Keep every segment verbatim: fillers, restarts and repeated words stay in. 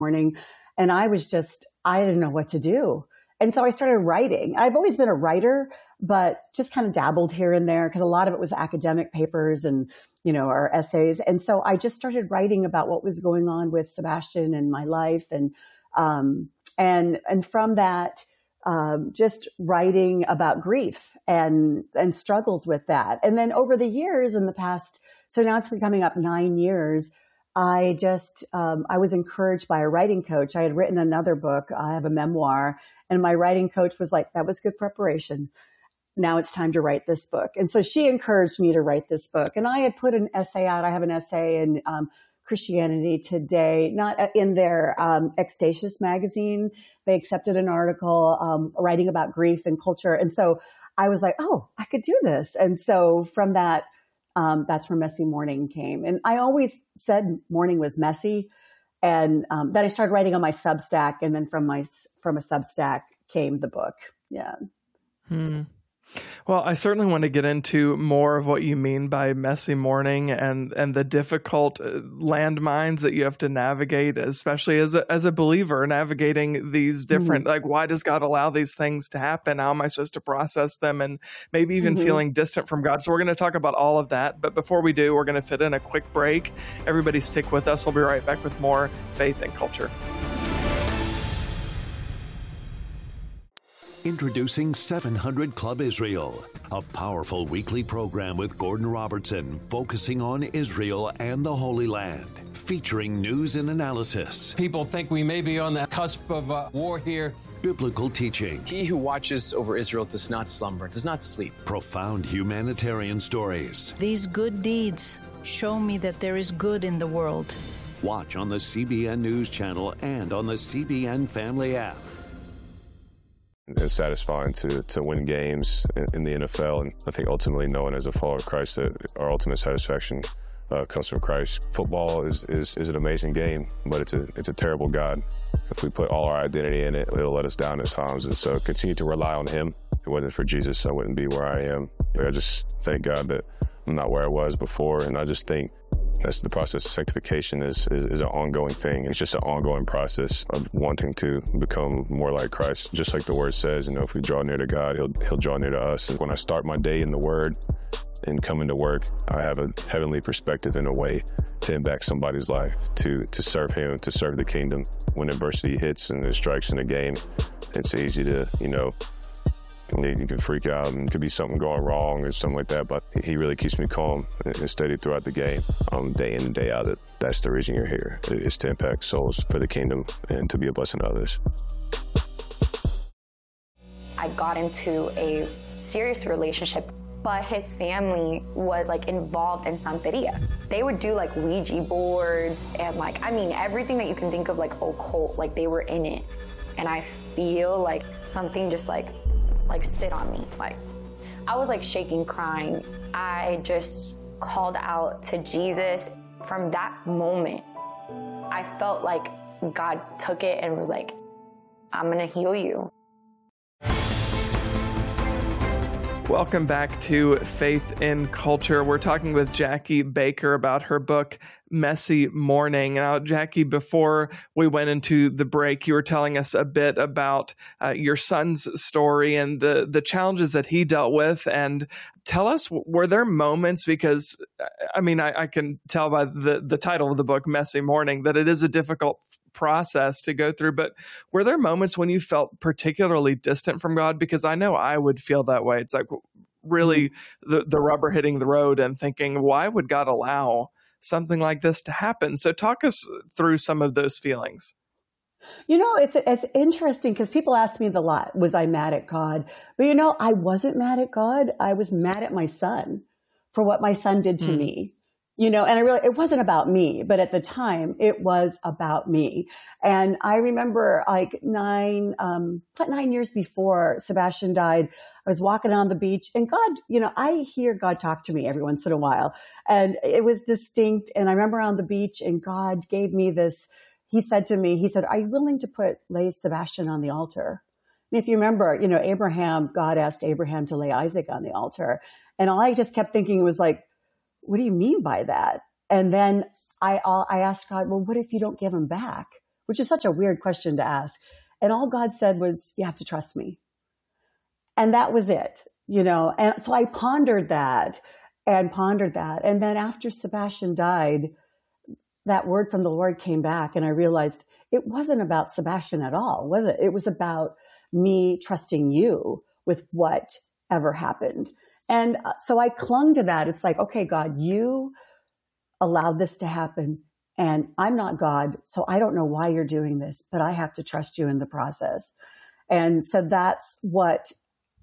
morning. And I was just, I didn't know what to do. And so I started writing. I've always been a writer, but just kind of dabbled here and there because a lot of it was academic papers and, you know, or essays. And so I just started writing about what was going on with Sebastian and my life. And, um, and, and from that, um, just writing about grief and, and struggles with that. And then over the years in the past, so now it's been coming up nine years, I just, um, I was encouraged by a writing coach. I had written another book. I have a memoir, and my writing coach was like, that was good preparation. Now it's time to write this book. And so she encouraged me to write this book. And I had put an essay out. I have an essay in um, Christianity Today, not in their um, Extasius magazine. They accepted an article um, writing about grief and culture. And so I was like, oh, I could do this. And so from that, Um, that's where Messy Morning came. And I always said morning was messy. And um, then I started writing on my Substack. And then from my from a Substack came the book. Yeah. Hmm. Well, I certainly want to get into more of what you mean by messy morning and, and the difficult landmines that you have to navigate, especially as a, as a believer, navigating these different, mm-hmm. like, why does God allow these things to happen? How am I supposed to process them? And maybe even mm-hmm. feeling distant from God. So we're going to talk about all of that. But before we do, we're going to fit in a quick break. Everybody stick with us. We'll be right back with more Faith and Culture. Introducing seven hundred Club Israel, a powerful weekly program with Gordon Robertson focusing on Israel and the Holy Land, featuring news and analysis. People think we may be on the cusp of uh, war here. Biblical teaching. He who watches over Israel does not slumber, does not sleep. Profound humanitarian stories. These good deeds show me that there is good in the world. Watch on the C B N News Channel and on the C B N Family app. It's satisfying to, to win games in, in the N F L, and I think ultimately knowing as a follower of Christ that our ultimate satisfaction uh, comes from Christ. Football is, is, is an amazing game, but it's a it's a terrible God. If we put all our identity in it, it'll let us down at times, and so continue to rely on Him. If it wasn't for Jesus, I wouldn't be where I am. I just thank God that I'm not where I was before, and I just think that's the process of sanctification is, is, is an ongoing thing. It's just an ongoing process of wanting to become more like Christ. Just like the Word says, you know, if we draw near to God, He'll He'll draw near to us. And when I start my day in the Word and come into work, I have a heavenly perspective in a way to impact somebody's life, to to serve Him, to serve the kingdom. When adversity hits and it strikes in a game, it's easy to, you know, you can freak out and it could be something going wrong or something like that, but He really keeps me calm and steady throughout the game, um, day in and day out. That's the reason you're here, is to impact souls for the kingdom and to be a blessing to others. I got into a serious relationship, but his family was like involved in Santeria. They would do like Ouija boards and like, I mean, everything that you can think of like occult, like they were in it. And I feel like something just like, like sit on me. Like I was like shaking, crying. I just called out to Jesus. From that moment, I felt like God took it and was like, I'm gonna heal you. Welcome back to Faith in Culture. We're talking with Jackie Baker about her book, Messy Morning. Now, Jackie, before we went into the break, you were telling us a bit about uh, your son's story and the, the challenges that he dealt with. And tell us, were there moments, because, I mean, I, I can tell by the, the title of the book, Messy Morning, that it is a difficult process to go through, but were there moments when you felt particularly distant from God? Because I know I would feel that way. It's like really the, the rubber hitting the road and thinking, why would God allow something like this to happen? So talk us through some of those feelings. You know, it's it's interesting because people ask me a lot, was I mad at God? But you know, I wasn't mad at God. I was mad at my son for what my son did to mm. me. You know, and I really, it wasn't about me, but at the time it was about me. And I remember like nine, um, nine years before Sebastian died, I was walking on the beach and God, you know, I hear God talk to me every once in a while and it was distinct. And I remember on the beach and God gave me this, He said to me, He said, are you willing to put, lay Sebastian on the altar? And if you remember, you know, Abraham, God asked Abraham to lay Isaac on the altar. And all I just kept thinking was like, what do you mean by that? And then I I asked God, well, what if you don't give him back? which is such a weird question to ask. And all God said was, you have to trust me. And that was it, you know. And so I pondered that and pondered that. And then after Sebastian died, that word from the Lord came back, and I realized it wasn't about Sebastian at all, was it? It was about me trusting you with whatever happened. And so I clung to that. It's like, okay, God, you allowed this to happen, and I'm not God, so I don't know why you're doing this, but I have to trust you in the process. And so that's what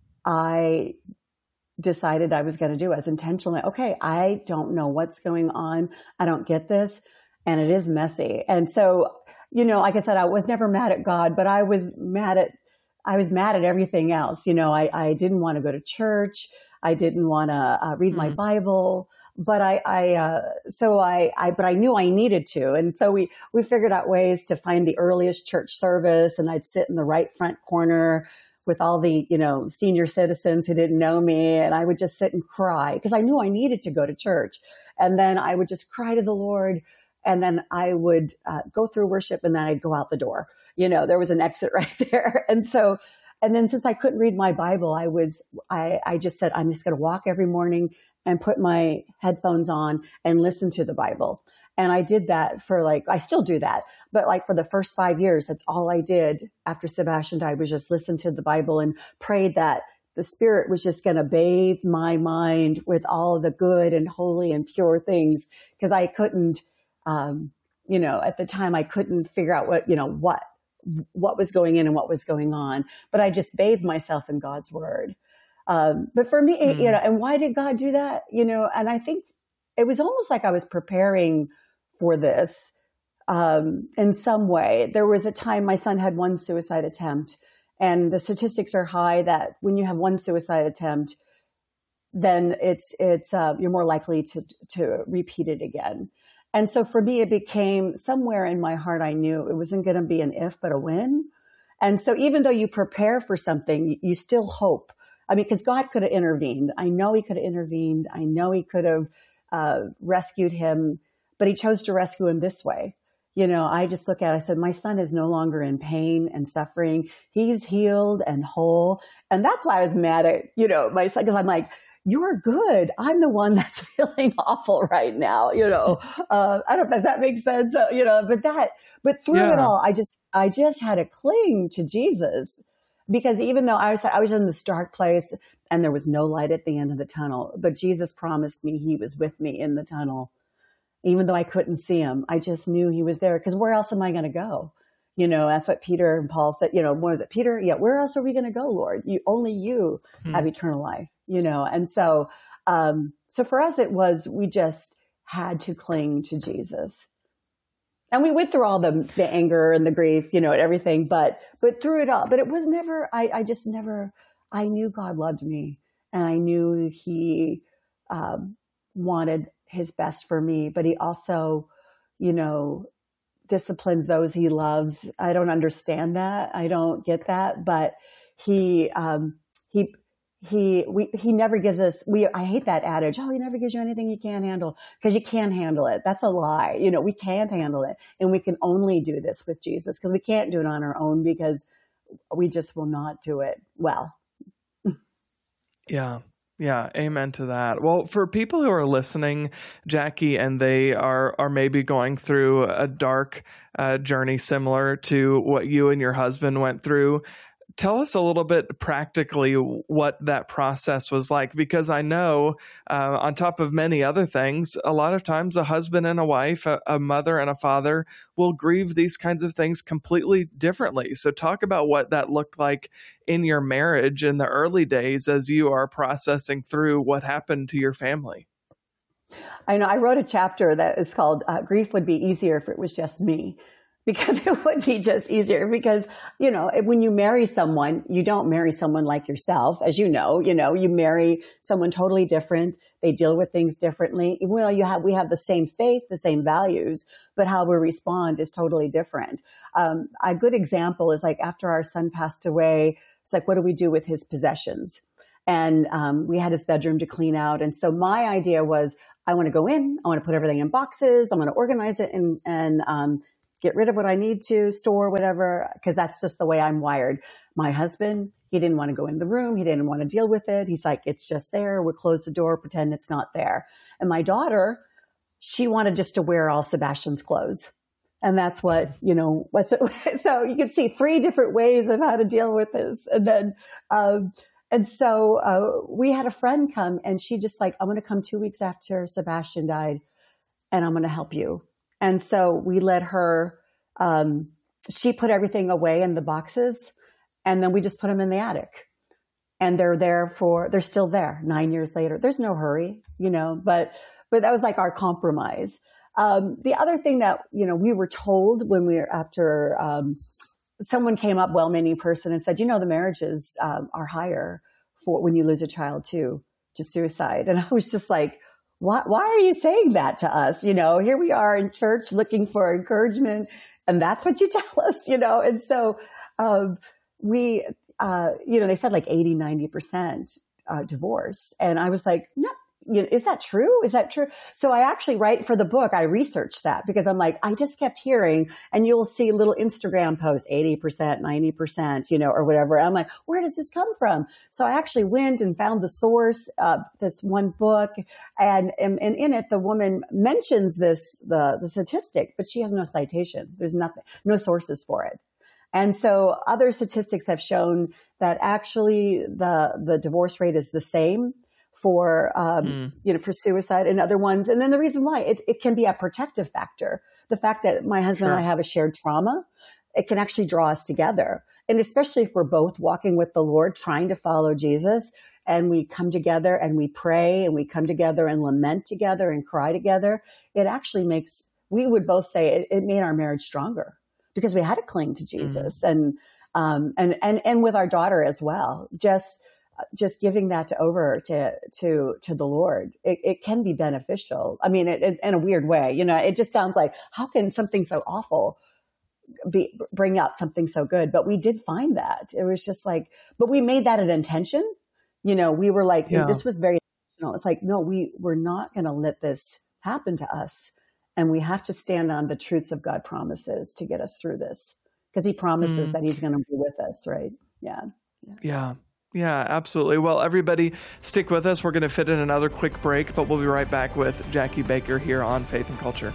I decided I was going to do as intentionally. Okay, I don't know what's going on. I don't get this. And it is messy. And so, you know, like I said, I was never mad at God, but I was mad at, I was mad at everything else. You know, I, I didn't want to go to church. I didn't want to uh, read mm-hmm. my Bible, but I, I, uh, so I, I, but I knew I needed to. And so we, we figured out ways to find the earliest church service, and I'd sit in the right front corner with all the, you know, senior citizens who didn't know me. And I would just sit and cry because I knew I needed to go to church. And then I would just cry to the Lord. And then I would uh, go through worship, and then I'd go out the door. You know, there was an exit right there. And so, and then since I couldn't read my Bible, I was, I, I just said, I'm just going to walk every morning and put my headphones on and listen to the Bible. And I did that for like, I still do that, but like for the first five years, that's all I did after Sebastian died, was just listen to the Bible and prayed that the Spirit was just going to bathe my mind with all of the good and holy and pure things. Because I couldn't, um, you know, at the time I couldn't figure out what, you know, what, what was going in and what was going on, but I just bathed myself in God's word. Um, but for me, mm. you know, and why did God do that? You know, and I think it was almost like I was preparing for this, um, in some way. There was a time my son had one suicide attempt, and the statistics are high that when you have one suicide attempt, then it's, it's, uh, you're more likely to, to repeat it again. And so for me, it became somewhere in my heart, I knew it wasn't going to be an if, but a when. And so even though you prepare for something, you still hope. I mean, because God could have intervened. I know he could have intervened. I know he could have uh, rescued him, but he chose to rescue him this way. You know, I just look at it, I said, my son is no longer in pain and suffering. He's healed and whole. And that's why I was mad at, you know, my son, because I'm like, you're good. I'm the one that's feeling awful right now. You know, uh, I don't know if that makes sense. Uh, you know, but that, but through yeah. it all, I just, I just had to cling to Jesus, because even though I was, I was in this dark place and there was no light at the end of the tunnel, but Jesus promised me he was with me in the tunnel. Even though I couldn't see him, I just knew he was there, because where else am I going to go? You know, that's what Peter and Paul said, you know, what was it, Peter? Yeah. Where else are we going to go, Lord? You, only you hmm. have eternal life, you know? And so, um, so for us, it was, we just had to cling to Jesus. And we went through all the, the anger and the grief, you know, and everything, but, but through it all, but it was never, I, I just never, I knew God loved me, and I knew he, um, wanted his best for me, but he also, you know, disciplines those he loves. I don't understand that. I don't get that, but he, um, he, he, we, he never gives us, we, I hate that adage. Oh, he never gives you anything you can't handle, because you can't handle it. That's a lie. You know, we can't handle it, and we can only do this with Jesus, because we can't do it on our own, because we just will not do it well. Yeah. Yeah, amen to that. Well, for people who are listening, Jackie, and they are are maybe going through a dark uh, journey similar to what you and your husband went through, tell us a little bit practically what that process was like, because I know uh, on top of many other things, a lot of times a husband and a wife, a, a mother and a father will grieve these kinds of things completely differently. So talk about what that looked like in your marriage in the early days as you are processing through what happened to your family. I know I wrote a chapter that is called uh, Grief Would Be Easier If It Was Just Me. Because it would be just easier, because, you know, when you marry someone, you don't marry someone like yourself, as you know, you know, you marry someone totally different. They deal with things differently. Well, you have, we have the same faith, the same values, but how we respond is totally different. Um, a good example is like after our son passed away, it's like, what do we do with his possessions? And um, we had his bedroom to clean out. And so my idea was, I want to go in, I want to put everything in boxes, I'm going to organize it and, and, um, get rid of what I need to, store whatever, because that's just the way I'm wired. My husband, he didn't want to go in the room. He didn't want to deal with it. He's like, it's just there. We'll close the door, pretend it's not there. And my daughter, she wanted just to wear all Sebastian's clothes. And that's what, you know, what's it, so you can see three different ways of how to deal with this. And then, um, and so uh, we had a friend come, and she just like, I'm going to come two weeks after Sebastian died, and I'm going to help you. And so we let her, um, she put everything away in the boxes, and then we just put them in the attic. And they're there for, they're still there nine years later. There's no hurry, you know, but, but that was like our compromise. Um, the other thing that, you know, we were told when we were after, um, someone came up, well-meaning person, and said, you know, the marriages um, are higher for when you lose a child too, to suicide. And I was just like, why, why are you saying that to us? You know, here we are in church looking for encouragement, and that's what you tell us, you know? And so, um, we, uh, you know, they said like eighty, ninety percent uh, divorce. And I was like, no, you know, is that true? Is that true? So I actually write for the book, I researched that, because I'm like, I just kept hearing, and you'll see little Instagram posts, eighty percent, ninety percent, you know, or whatever. I'm like, where does this come from? So I actually went and found the source, uh, this one book, and, and, and in it, the woman mentions this, the, the statistic, but she has no citation. There's nothing, no sources for it. And so other statistics have shown that actually the, the divorce rate is the same for, um, mm. you know, for suicide and other ones. And then the reason why it, it can be a protective factor. The fact that my husband sure. and I have a shared trauma, it can actually draw us together. And especially if we're both walking with the Lord, trying to follow Jesus, and we come together and we pray and we come together and lament together and cry together, it actually makes, we would both say it, it made our marriage stronger, because we had to cling to Jesus. Mm. And, um, and, and, and with our daughter as well, just, just giving that to over to, to, to the Lord, it, it can be beneficial. I mean, it, it, in a weird way, you know, it just sounds like, how can something so awful be, bring out something so good? But we did find that it was just like, but we made that an intention. You know, we were like, yeah. this was very intentional. It's like, no, we, we're not going to let this happen to us. And we have to stand on the truths of God promises to get us through this, because he promises mm. that he's going to be with us. Right. Yeah. Yeah. Yeah. Yeah, absolutely. Well, everybody stick with us. We're going to fit in another quick break, but we'll be right back with Jackie Baker here on Faith and Culture.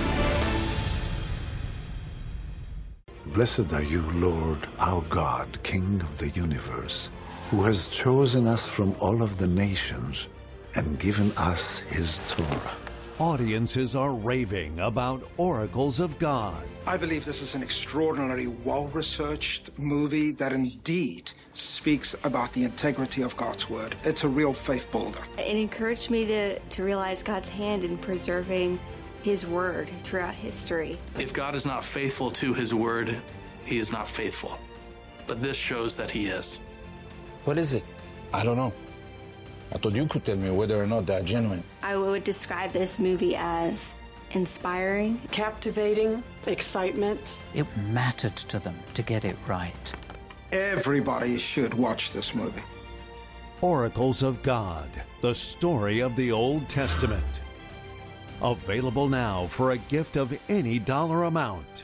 Blessed are you, Lord, our God, King of the universe, who has chosen us from all of the nations and given us his Torah. Audiences are raving about Oracles of God. I believe this is an extraordinarily well-researched movie that indeed speaks about the integrity of God's word. It's a real faith builder. It encouraged me to, to realize God's hand in preserving his word throughout history. If God is not faithful to his word, he is not faithful. But this shows that he is. What is it? I don't know. I thought you could tell me whether or not they're genuine. I would describe this movie as inspiring, captivating, excitement. It mattered to them to get it right. Everybody should watch this movie. Oracles of God, the story of the Old Testament. Available now for a gift of any dollar amount.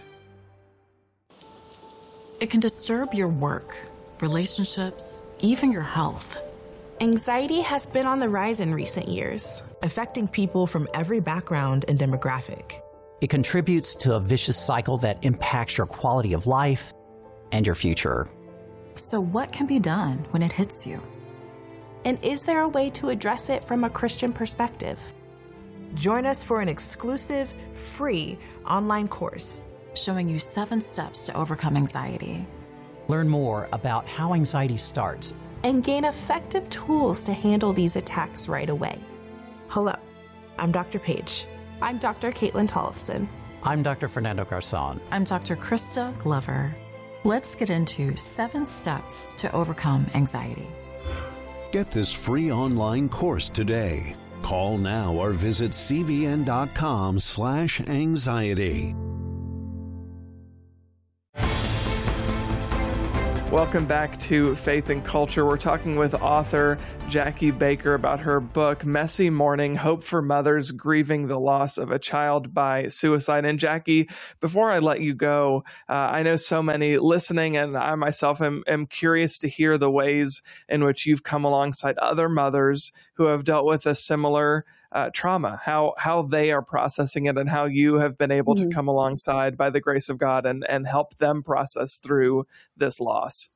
It can disturb your work, relationships, even your health. Anxiety has been on the rise in recent years, affecting people from every background and demographic. It contributes to a vicious cycle that impacts your quality of life and your future. So what can be done when it hits you? And is there a way to address it from a Christian perspective? Join us for an exclusive, free online course showing you seven steps to overcome anxiety. Learn more about how anxiety starts and gain effective tools to handle these attacks right away. Hello, I'm Doctor Paige. I'm Doctor Caitlin Tollefson. I'm Doctor Fernando Garzon. I'm Doctor Krista Glover. Let's get into seven steps to overcome anxiety. Get this free online course today. Call now or visit cbn.com slash anxiety. Welcome back to Faith and Culture. We're talking with author Jackie Baker about her book, Messy Mourning, Hope for Mothers Grieving the Loss of a Child by Suicide. And Jackie, before I let you go, uh, I know so many listening, and I myself am, am curious to hear the ways in which you've come alongside other mothers who have dealt with a similar uh, trauma, how how they are processing it, and how you have been able mm-hmm. to come alongside by the grace of God and, and help them process through this loss.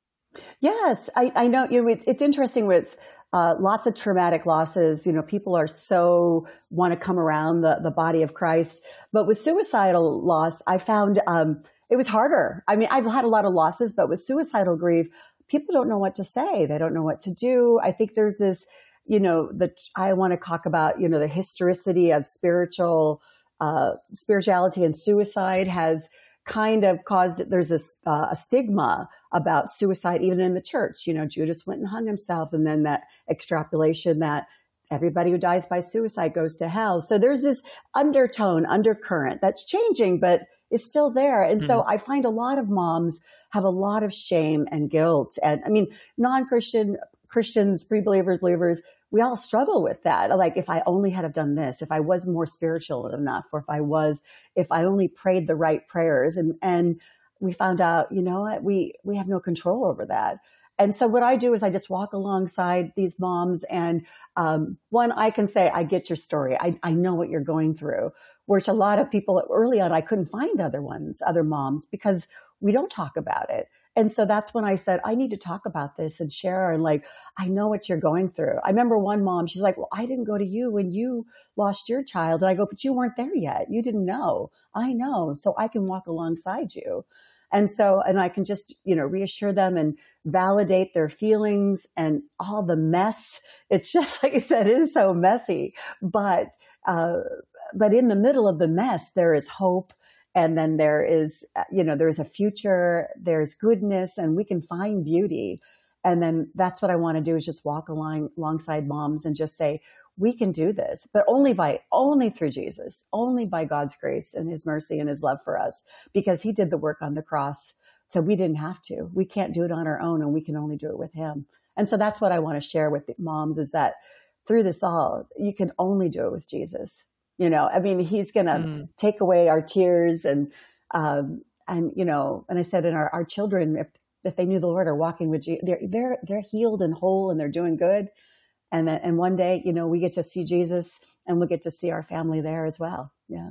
Yes, I, I know. You know, it's, it's interesting with uh, lots of traumatic losses. You know, people are so want to come around the, the body of Christ, but with suicidal loss, I found um, it was harder. I mean, I've had a lot of losses, but with suicidal grief, people don't know what to say. They don't know what to do. I think there's this, you know, the I want to talk about, you know, the historicity of spiritual uh, spirituality and suicide has kind of caused, there's a, uh, a stigma about suicide, even in the church. You know, Judas went and hung himself, and then that extrapolation that everybody who dies by suicide goes to hell. So there's this undertone, undercurrent that's changing, but is still there. And mm-hmm. so I find a lot of moms have a lot of shame and guilt. And I mean, non-Christian Christians, pre-believers, believers, we all struggle with that. Like, if I only had have done this, if I was more spiritual enough, or if I was, if I only prayed the right prayers. And, and we found out, you know what, we, we have no control over that. And so what I do is I just walk alongside these moms, and um, one, I can say, I get your story. I, I know what you're going through, which a lot of people early on, I couldn't find other ones, other moms, because we don't talk about it. And so that's when I said, I need to talk about this and share. And like, I know what you're going through. I remember one mom, she's like, well, I didn't go to you when you lost your child. And I go, but you weren't there yet. You didn't know. I know. So I can walk alongside you. And so, and I can just, you know, reassure them and validate their feelings and all the mess. It's just like you said, it is so messy. But, uh, but in the middle of the mess, there is hope. And then there is, you know, there's a future, there's goodness, and we can find beauty. And then that's what I want to do, is just walk along alongside moms and just say, we can do this, but only by, only through Jesus, only by God's grace and his mercy and his love for us, because he did the work on the cross. So we didn't have to. We can't do it on our own, and we can only do it with him. And so that's what I want to share with moms, is that through this all, you can only do it with Jesus. You know, I mean, he's going to mm. take away our tears, and, um, and, you know, and I said, in our, our children, if, if they knew the Lord, are walking with Jesus, they're, they're, they're healed and whole, and they're doing good. And then, and one day, you know, we get to see Jesus, and we'll get to see our family there as well. Yeah.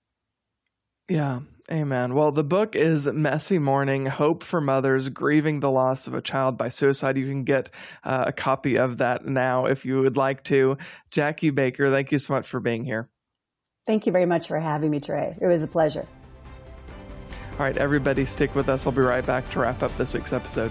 Yeah. Amen. Well, the book is Messy Mourning, Hope for Mothers Grieving the Loss of a Child by Suicide. You can get uh, a copy of that now if you would like to. Jackie Baker, thank you so much for being here. Thank you very much for having me, Trey. It was a pleasure. All right, everybody, stick with us. I'll be right back to wrap up this week's episode.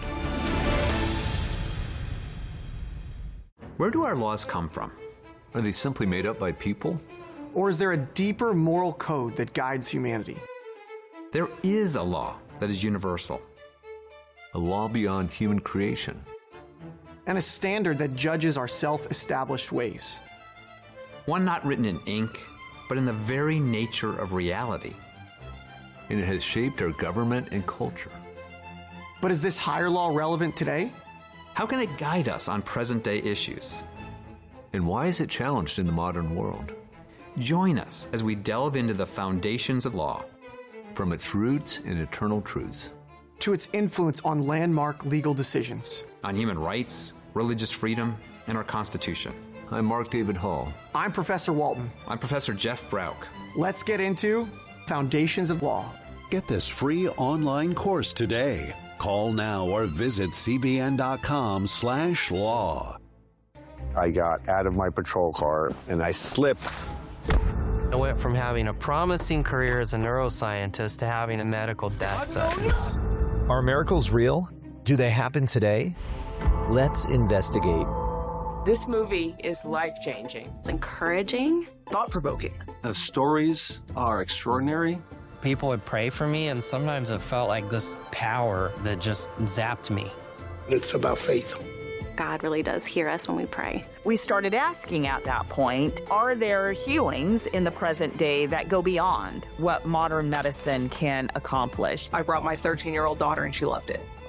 Where do our laws come from? Are they simply made up by people? Or is there a deeper moral code that guides humanity? There is a law that is universal. A law beyond human creation. And a standard that judges our self-established ways. One not written in ink, but in the very nature of reality. And it has shaped our government and culture. But is this higher law relevant today? How can it guide us on present-day issues? And why is it challenged in the modern world? Join us as we delve into the foundations of law. From its roots and eternal truths. To its influence on landmark legal decisions. On human rights, religious freedom, and our Constitution. I'm Mark David Hall. I'm Professor Walton. I'm Professor Jeff Brauch. Let's get into Foundations of Law. Get this free online course today. Call now or visit cbn.com slash law. I got out of my patrol car and I slipped. I went from having a promising career as a neuroscientist to having a medical death sentence. Are miracles real? Do they happen today? Let's investigate. This movie is life-changing. It's encouraging. Thought-provoking. The stories are extraordinary. People would pray for me, and sometimes it felt like this power that just zapped me. It's about faith. God really does hear us when we pray. We started asking at that point, are there healings in the present day that go beyond what modern medicine can accomplish? I brought my thirteen-year-old daughter, and she loved it.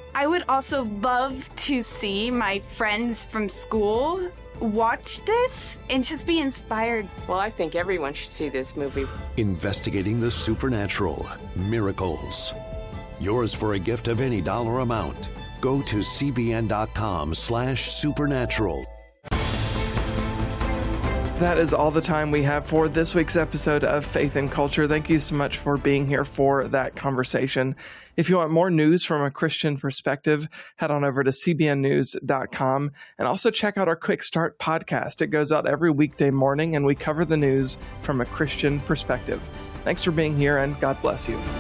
I would also love to see my friends from school watch this and just be inspired. Well, I think everyone should see this movie. Investigating the supernatural, miracles. Yours for a gift of any dollar amount. Go to cbn.com slash supernatural. That is all the time we have for this week's episode of Faith and Culture. Thank you so much for being here for that conversation. If you want more news from a Christian perspective, head on over to c b n news dot com and also check out our Quick Start podcast. It goes out every weekday morning and we cover the news from a Christian perspective. Thanks for being here and God bless you.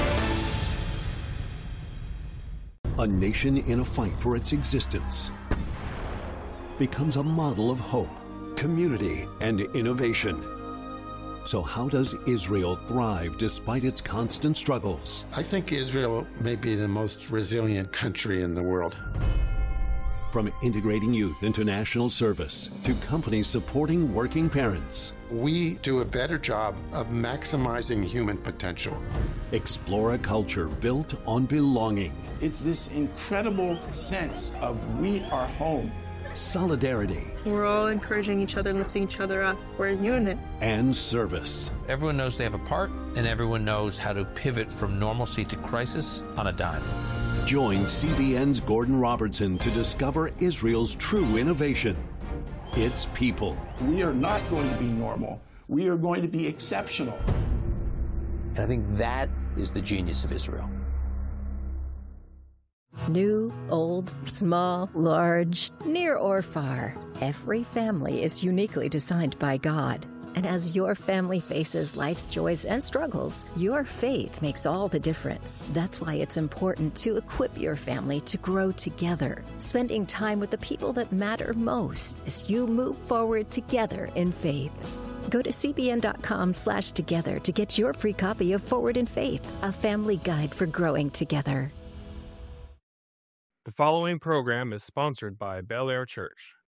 A nation in a fight for its existence becomes a model of hope, community, and innovation. So how does Israel thrive despite its constant struggles? I think Israel may be the most resilient country in the world. From integrating youth into national service to companies supporting working parents. We do a better job of maximizing human potential. Explore a culture built on belonging. It's this incredible sense of we are home. Solidarity. We're all encouraging each other, lifting each other up. We're a unit. And service. Everyone knows they have a part, and everyone knows how to pivot from normalcy to crisis on a dime. Join C B N's Gordon Robertson to discover Israel's true innovation. Its people. We are not going to be normal. We are going to be exceptional. And I think that is the genius of Israel. New, old, small, large, near or far, every family is uniquely designed by God. And as your family faces life's joys and struggles, your faith makes all the difference. That's why it's important to equip your family to grow together, spending time with the people that matter most as you move forward together in faith. Go to cbn.com slash together to get your free copy of Forward in Faith, a family guide for growing together. The following program is sponsored by Bel Air Church.